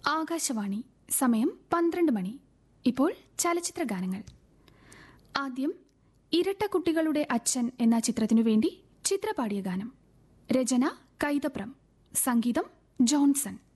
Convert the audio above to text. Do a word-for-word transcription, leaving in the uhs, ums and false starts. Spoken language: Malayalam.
ആകാശവാണി സമയം പന്ത്രണ്ട് മണി. ഇപ്പോൾ ചലച്ചിത്ര ഗാനങ്ങൾ. ആദ്യം ഇരട്ട കുട്ടികളുടെ അച്ഛൻ എന്ന ചിത്രത്തിനു വേണ്ടി ചിത്രപാടിയ ഗാനം. രചന കൈതപ്രം, സംഗീതം ജോൺസൺ.